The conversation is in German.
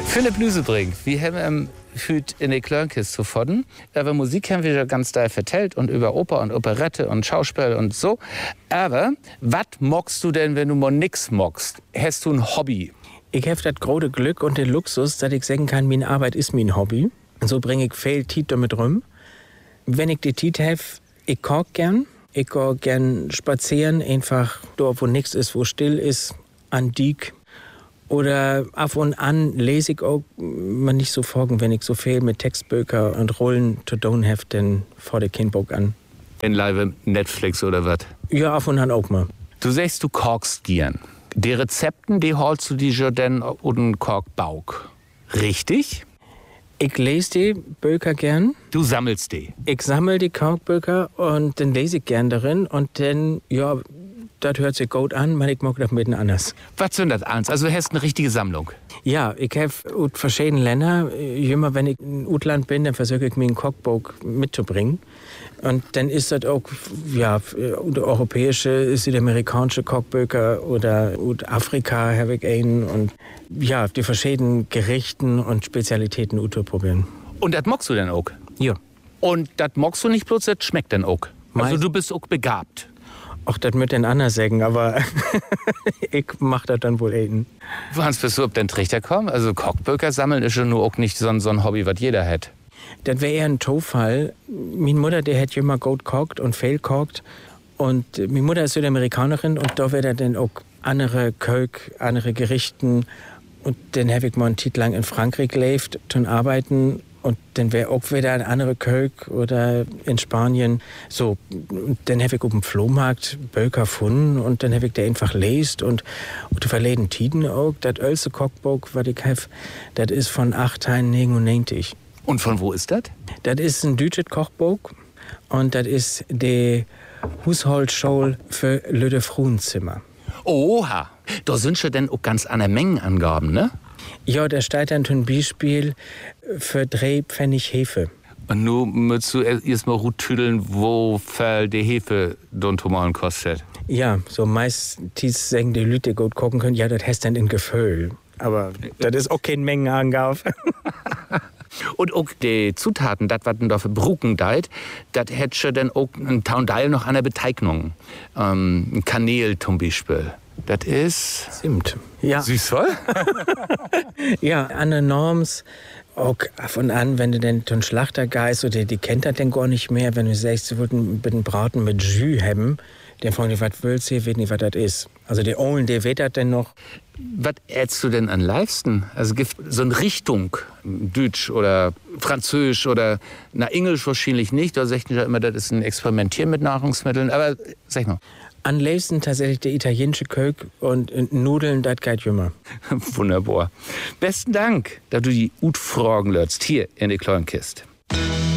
Philipp Lüsebrink, wir haben heute in der Klörnkiste zu fordern. Über Musik haben wir ja ganz da vertellt und über Oper und Operette und Schauspiel und so. Aber was mockst du denn, wenn du mal nix mockst? Hast du ein Hobby? Ich habe das große Glück und den Luxus, dass ich sagen kann, meine Arbeit ist mein Hobby. Und so bringe ich viel Zeit damit rum. Wenn ich die Zeit habe, ich koche gern. Ich gehe gern spazieren, einfach dort, wo nichts ist, wo still ist, an Diek. Oder ab und an lese ich auch, man nicht so folgen, wenn ich so viel mit Textbücher und Rollen zu tun habe, dann fordere ich kein Bock an. In live Netflix oder was? Ja, ab und an auch mal. Du sagst, du kochst gern. Die Rezepten, die holst du dir dann und Kochbauch. Richtig? Ich lese die Bücher gern. Du sammelst die? Ich sammle die Kochbücher und dann lese ich gern darin und dann, ja, das hört sich gut an, man ich mag das mit anders. Was sind das eins? Also du hast eine richtige Sammlung? Ja, ich habe aus verschiedenen Ländern, immer wenn ich in Utland bin, dann versuche ich mir ein Kochbuch mitzubringen. Und dann ist das auch, ja, europäische, südamerikanische Kochbücher oder aus Afrika habe ich einen und ja, die verschiedenen Gerichten und Spezialitäten probieren. Und das mockst du denn auch? Ja. Und das mockst du nicht bloß, das schmeckt dann auch? Also du bist auch begabt? Ach, das mit den anderen sagen, aber ich mach das dann wohl eben. Wann bist du auf den Trichter gekommen? Also Kochbücher sammeln ist schon nur auch nicht so ein Hobby, was jeder hat. Das wäre eher ein Zufall. Meine Mutter, die hat immer gut gekocht und viel gekocht. Und meine Mutter ist Südamerikanerin und da wäre dann auch andere Kök, andere Gerichten. Und dann habe ich mal eine Zeit lang in Frankreich gelebt, zum Arbeiten. Und dann wäre auch wieder ein anderer Kök oder in Spanien. So, und dann habe ich auf dem Flohmarkt Böker gefunden und dann habe ich da einfach lest und die verleden Tiden auch. Das älteste Kochbuch, was ich habe, das ist von 1899. Und von wo ist das? Das ist ein deutsches Kochbuch und das ist die Haushaltsschule für Lüde Frauenzimmer. Oha, da sind schon dann auch ganz andere Mengenangaben, ne? Ja, da steht dann zum Beispiel für 3 Pfennig Hefe. Und nun musst du erst mal gut tüdeln, wo viel die Hefe dann mal kostet. Ja, so meistens sagen die Leute, die gut kochen können, ja, das heißt dann in Gefühl. Aber das ist auch keine Mengenangabe. Und auch die Zutaten, das, was man da für Brucken deit, das hätte dann auch ein Taundeil noch an der Beteignung. Kanäle zum Beispiel. Das ist... Zimt. Ja. Süß, voll? Ja, andere Norms. Auch von an, wenn du denn den Schlachter gehst, oder die kennt das denn gar nicht mehr, wenn du sagst, sie würden einen Braten mit Jus haben, dann fragen die, was willst du, weiß nicht, was das ist. Also die Ohlen, die weiß das denn noch. Was ätst du denn an liebsten? Also gibt so eine Richtung, Deutsch oder Französisch oder Englisch wahrscheinlich nicht. Da sagt man ja immer, das ist ein Experimentieren mit Nahrungsmitteln. Aber sag mal. Am liebsten tatsächlich der italienische Kök und Nudeln, das geht immer. Wunderbar. Besten Dank, dass du die Ut fragen lässt hier in der Klörnkiste.